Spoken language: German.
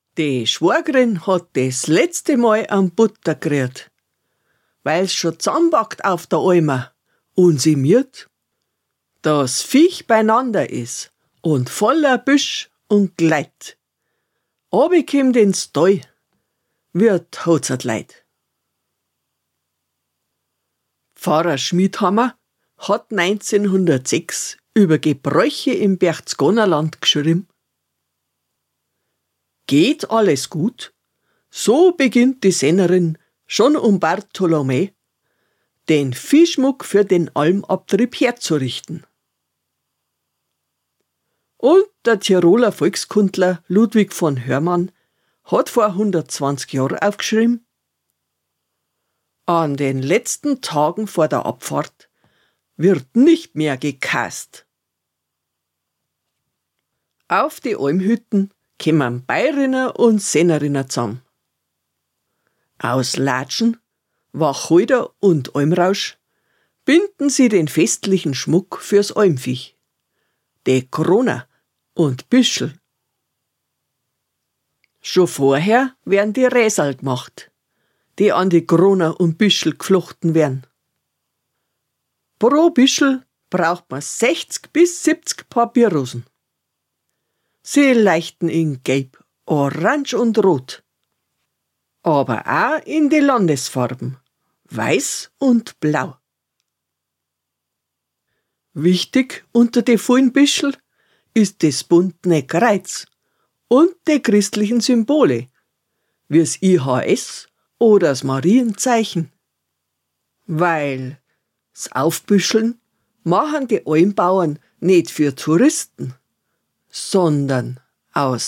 Die Schwägerin hat das letzte Mal am Butter gerührt, weil's schon zusammenpackt auf der Alma und sie miert, dass Viech beieinander is und voller Büsch und Gleit. Runterkommt ins Stall, wird hat's et leid. Pfarrer Schmidhammer hat 1906 über Gebräuche im Berchtesgadenerland geschrieben: Geht alles gut? So beginnt die Sennerin schon Bartholomä den Viehschmuck für den Almabtrieb herzurichten. Und der Tiroler Volkskundler Ludwig von Hörmann hat vor 120 Jahren aufgeschrieben: An den letzten Tagen vor der Abfahrt wird nicht mehr gekast. Auf die Almhütten kommen Bairinnen und Sennerinnen zusammen. Aus Latschen, Wacholder und Almrausch binden sie den festlichen Schmuck fürs Almviech, die Krone und Büschel. Schon vorher werden die Räsal gemacht, die an die Krone und Büschel geflochten werden. Pro Büschel braucht man 60 bis 70 Papierrosen. Sie leuchten in Gelb, Orange und Rot, aber auch in die Landesfarben, Weiß und Blau. Wichtig unter die vielen Büschel ist das buntne Kreuz und die christlichen Symbole, wie das IHS oder das Marienzeichen. Weil das Aufbüscheln machen die Almbauern nicht für Touristen, sondern aus